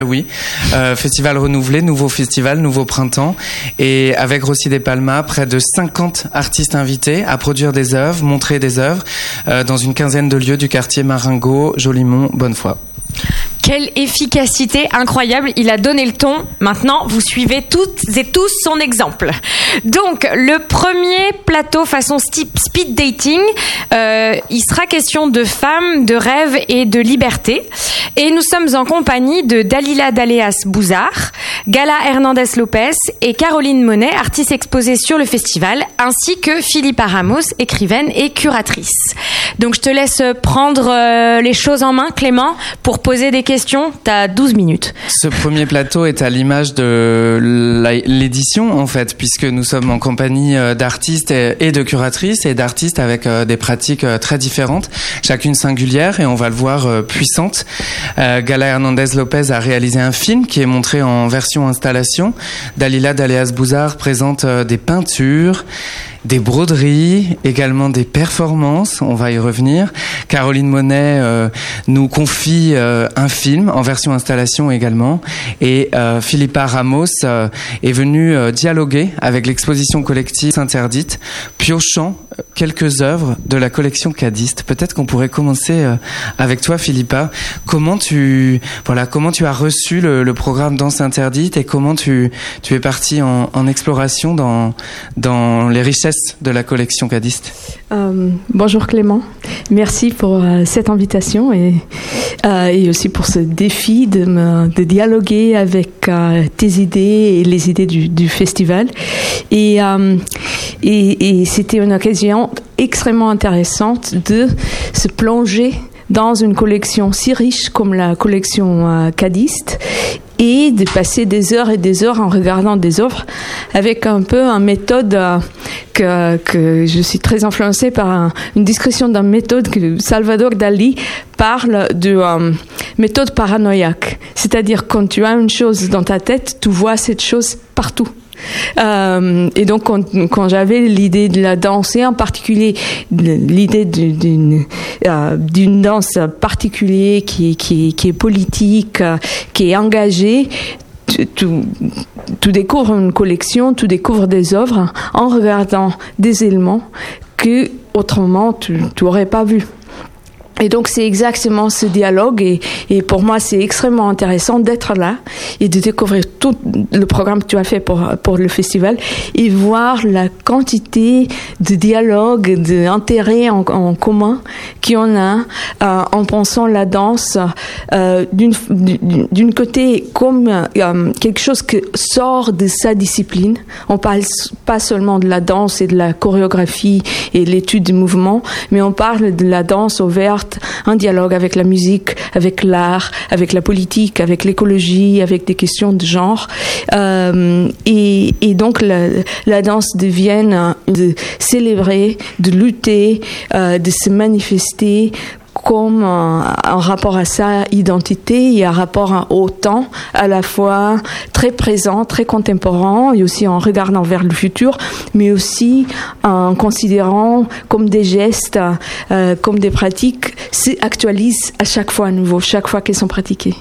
Oui, festival renouvelé, nouveau festival, nouveau printemps, et avec Rossi de Palma, près de 50 artistes invités à produire des œuvres, montrer des œuvres, dans une quinzaine de lieux du quartier Marengo, Jolimont, Bonnefoy. Quelle efficacité incroyable, il a donné le ton. Maintenant, vous suivez toutes et tous son exemple. Donc, le premier plateau façon speed dating, il sera question de femmes, de rêves et de liberté. Et nous sommes en compagnie de Dalila Daleas Bouzard, Gala Hernandez Lopez et Caroline Monet, artistes exposées sur le festival, ainsi que Philippa Ramos, écrivaine et curatrice. Donc, je te laisse prendre les choses en main, Clément, pour poser des questions. T'as 12 minutes. Ce premier plateau est à l'image de l'édition, en fait, puisque nous sommes en compagnie d'artistes et de curatrices et d'artistes avec des pratiques très différentes, chacune singulière, et on va le voir puissante. Gala Hernandez Lopez a réalisé un film qui est montré en version installation. Dalila Daleas Bouzard présente des peintures, des broderies, également des performances, on va y revenir. Caroline Monet nous confie un film en version installation également, et Philippa Ramos est venue dialoguer avec l'exposition collective Interdite, piochant quelques œuvres de la collection Cadiste. Peut-être qu'on pourrait commencer avec toi, Philippa. Comment tu as reçu le programme Danse Interdite, et comment tu es partie en exploration dans les richesses de la collection Cadiste. Bonjour Clément, merci pour cette invitation et aussi pour ce défi de dialoguer avec tes idées et les idées du festival. Et c'était une occasion extrêmement intéressante de se plonger dans une collection si riche comme la collection Cadiste, et de passer des heures et des heures en regardant des œuvres avec un peu une méthode que je suis très influencée par une description d'une méthode que Salvador Dali parle de méthode paranoïaque. C'est-à-dire, quand tu as une chose dans ta tête, tu vois cette chose partout. Et donc quand j'avais l'idée de la danse, et en particulier l'idée d'une danse particulière qui est politique, qui est engagée, tu découvres une collection, tu découvres des œuvres en regardant des éléments que autrement tu n'aurais pas vu. Et donc, c'est exactement ce dialogue, et pour moi, c'est extrêmement intéressant d'être là et de découvrir tout le programme que tu as fait pour le festival, et voir la quantité de dialogues, d'intérêts en commun qu'on a en pensant la danse d'une côté comme quelque chose qui sort de sa discipline. On parle pas seulement de la danse et de la chorégraphie et l'étude du mouvement, mais on parle de la danse ouverte, un dialogue avec la musique, avec l'art, avec la politique, avec l'écologie, avec des questions de genre. Et donc la danse devient de célébrer, de lutter, de se manifester comme un rapport à sa identité et un rapport au temps, à la fois très présent, très contemporain, et aussi en regardant vers le futur, mais aussi en considérant comme des gestes, comme des pratiques, s'actualisent à chaque fois à nouveau, chaque fois qu'elles sont pratiquées.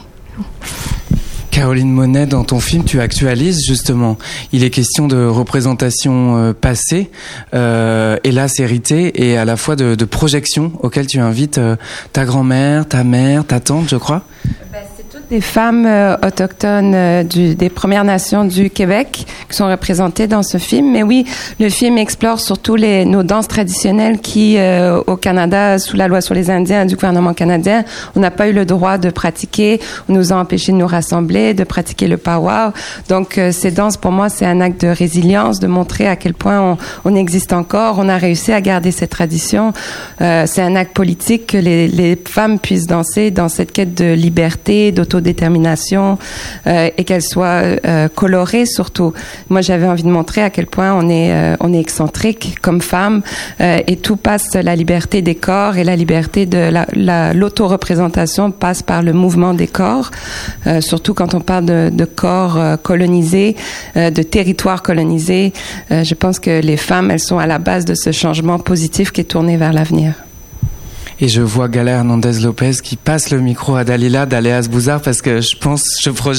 Caroline Monet, dans ton film, tu actualises justement. Il est question de représentation passée, hélas héritée, et à la fois de projection auxquelles tu invites ta grand-mère, ta mère, ta tante, je crois. C'est toutes des femmes autochtones des Premières Nations du Québec qui sont représentées dans ce film. Mais oui, le film explore surtout nos danses traditionnelles qui, au Canada, sous la loi sur les Indiens du gouvernement canadien, on n'a pas eu le droit de pratiquer. On nous a empêchés de nous rassembler, de pratiquer le powwow. Donc, ces danses, pour moi, c'est un acte de résilience, de montrer à quel point on existe encore. On a réussi à garder cette tradition. C'est un acte politique que les femmes puissent danser dans cette quête de liberté, d'autodétermination, et qu'elle soit colorée surtout. Moi, j'avais envie de montrer à quel point on est excentrique comme femme, et tout passe, la liberté des corps et la liberté de l'autoreprésentation passe par le mouvement des corps, surtout quand on parle de corps colonisés, de territoires colonisés. Je pense que les femmes, elles sont à la base de ce changement positif qui est tourné vers l'avenir. Et je vois Gala Hernandez Lopez qui passe le micro à Dalila Bouzard parce que je projette